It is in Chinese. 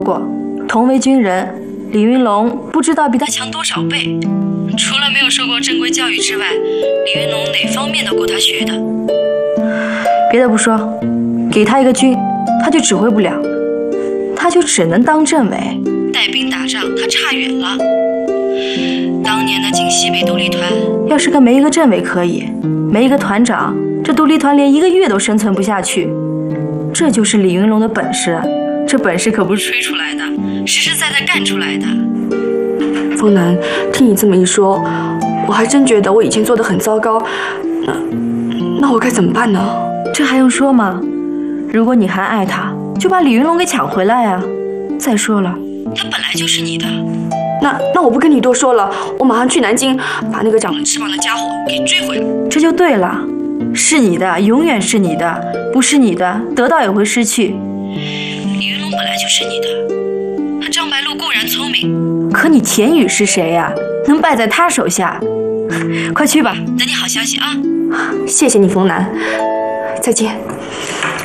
过，同为军人，李云龙不知道比他强多少倍。除了没有受过正规教育之外，李云龙哪方面都够他学的。别的不说，给他一个军，他就指挥不了，他就只能当政委，带兵打仗，他差远了。当年的晋西北独立团，要是跟没一个政委可以，没一个团长，这独立团连1个月都生存不下去。这就是李云龙的本事，这本事可不是吹出来的，实实在在干出来的。 风南，听你这么一说，我还真觉得我以前做得很糟糕。那我该怎么办呢？ 这还用说吗？如果你还爱他，就把李云龙给抢回来呀。再说了，他本来就是你的。 那我不跟你多说了，我马上去南京，把那个长了翅膀的家伙给追回来。 这就对了，是你的，永远是你的，不是你的，得到也会失去。李云龙本来就是你的，他张白露固然聪明，可你田雨是谁呀？能败在他手下？快去吧，等你好消息啊！ 谢谢你，冯南，再见。